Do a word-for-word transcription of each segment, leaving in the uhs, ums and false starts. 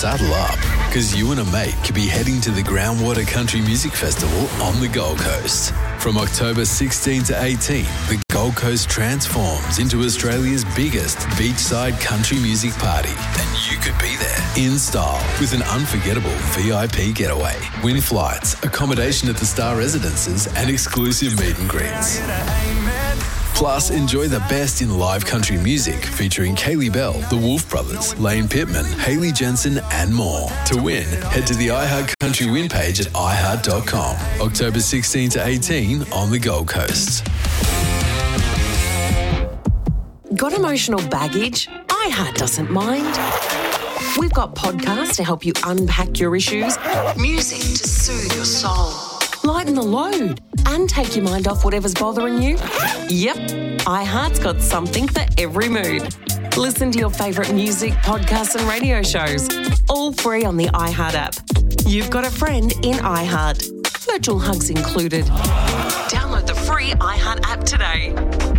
saddle up, because you and a mate could be heading to the Groundwater Country Music Festival on the Gold Coast. From October sixteenth to eighteenth, the Gold Coast transforms into Australia's biggest beachside country music party, and you could be there in style with an unforgettable V I P getaway, win flights, accommodation at the Star Residences, and exclusive meet and greets. Plus, enjoy the best in live country music featuring Kaylee Bell, the Wolf Brothers, Lane Pittman, Hayley Jensen, and more. To win, head to the iHeart Country Win page at i heart dot com. October sixteenth to eighteenth on the Gold Coast. Got emotional baggage? iHeart doesn't mind. We've got podcasts to help you unpack your issues, music to soothe your soul, lighten the load, and take your mind off whatever's bothering you. Yep, iHeart's got something for every mood. Listen to your favourite music, podcasts and radio shows, all free on the iHeart app. You've got a friend in iHeart. Virtual hugs included. Download the free iHeart app today.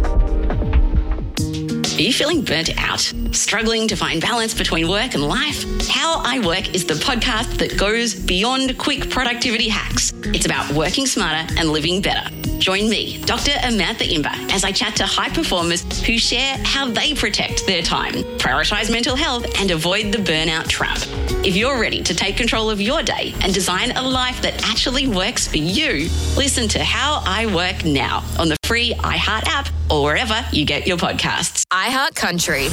Are you feeling burnt out? Struggling to find balance between work and life? How I Work is the podcast that goes beyond quick productivity hacks. It's about working smarter and living better. Join me, Doctor Amantha Imber, as I chat to high performers who share how they protect their time, prioritise mental health and avoid the burnout trap. If you're ready to take control of your day and design a life that actually works for you, listen to How I Work now on the free iHeart app or wherever you get your podcasts. iHeart Country.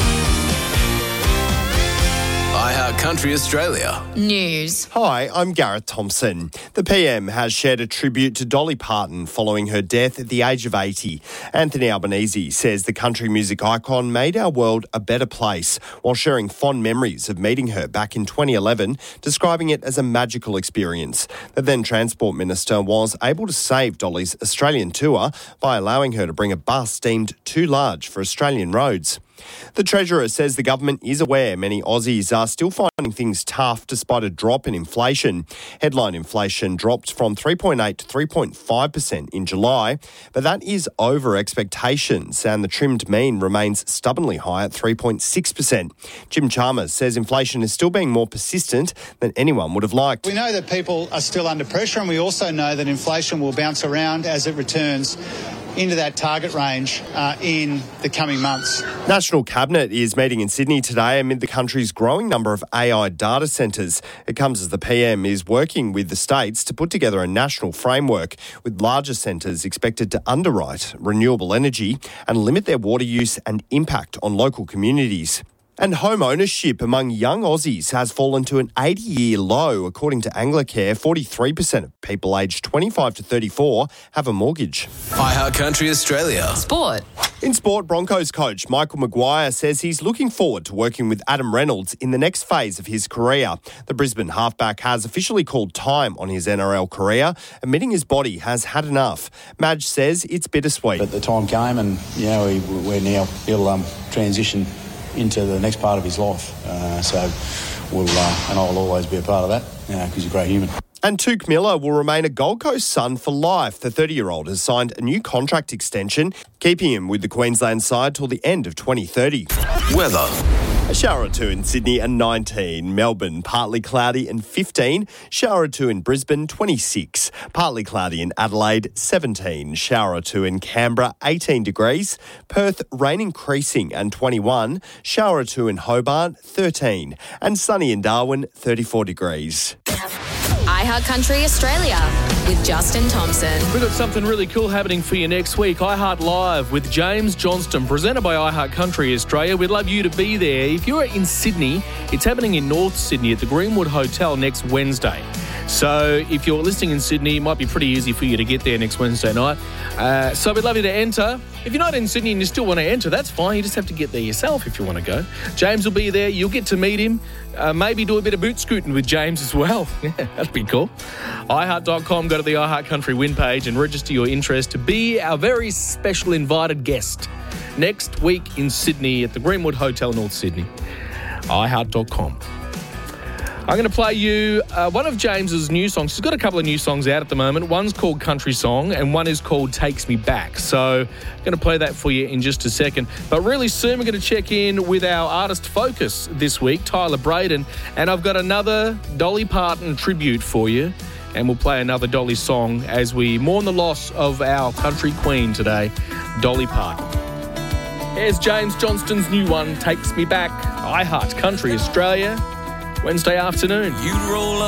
iHeart Country Australia. News. Hi, I'm Gareth Thompson. The P M has shared a tribute to Dolly Parton following her death at the age of eighty. Anthony Albanese says the country music icon made our world a better place while sharing fond memories of meeting her back in twenty eleven, describing it as a magical experience. The then Transport Minister was able to save Dolly's Australian tour by allowing her to bring a bus deemed too large for Australian roads. The Treasurer says the government is aware many Aussies are still finding things tough despite a drop in inflation. Headline inflation dropped from three point eight to three point five percent in July, but that is over expectations and the trimmed mean remains stubbornly high at three point six percent. Jim Chalmers says inflation is still being more persistent than anyone would have liked. We know that people are still under pressure, and we also know that inflation will bounce around as it returns into that target range uh, in the coming months. National Cabinet is meeting in Sydney today amid the country's growing number of A I data centres. It comes as the P M is working with the states to put together a national framework with larger centres expected to underwrite renewable energy and limit their water use and impact on local communities. And home ownership among young Aussies has fallen to an eighty-year low. According to Anglicare, forty-three percent of people aged twenty-five to thirty-four have a mortgage. iHeart Country Australia. Sport. In sport, Broncos coach Michael Maguire says he's looking forward to working with Adam Reynolds in the next phase of his career. The Brisbane halfback has officially called time on his N R L career, admitting his body has had enough. Madge says it's bittersweet. But the time came and, you know, we, we're now, he'll um, transition into the next part of his life. Uh, so we'll, uh, and I'll always be a part of that because uh, he's a great human. And Tuke Miller will remain a Gold Coast Sun for life. The thirty-year-old has signed a new contract extension, keeping him with the Queensland side till the end of twenty thirty. Weather. A shower or two in Sydney and nineteen. Melbourne, partly cloudy and fifteen. Shower or two in Brisbane, twenty-six. Partly cloudy in Adelaide, seventeen. Shower or two in Canberra, eighteen degrees. Perth, rain increasing and twenty-one. Shower or two in Hobart, thirteen. And sunny in Darwin, thirty-four degrees. iHeart Country Australia with Justin Thompson. We've got something really cool happening for you next week. iHeart Live with James Johnston, presented by iHeart Country Australia. We'd love you to be there. If you're in Sydney, it's happening in North Sydney at the Greenwood Hotel next Wednesday. So if you're listening in Sydney, it might be pretty easy for you to get there next Wednesday night. Uh, so we'd love you to enter. If you're not in Sydney and you still want to enter, that's fine. You just have to get there yourself if you want to go. James will be there. You'll get to meet him. Uh, maybe do a bit of boot scooting with James as well. Yeah, that'd be cool. i heart dot com, go to the iHeart Country Win page and register your interest to be our very special invited guest next week in Sydney at the Greenwood Hotel, North Sydney. i heart dot com. I'm going to play you uh, one of James's new songs. He's got a couple of new songs out at the moment. One's called Country Song and one is called Takes Me Back. So I'm going to play that for you in just a second. But really soon we're going to check in with our artist focus this week, Tyler Braden. And I've got another Dolly Parton tribute for you. And we'll play another Dolly song as we mourn the loss of our country queen today, Dolly Parton. Here's James Johnston's new one, Takes Me Back, iHeart Country Australia, Wednesday afternoon. You'd roll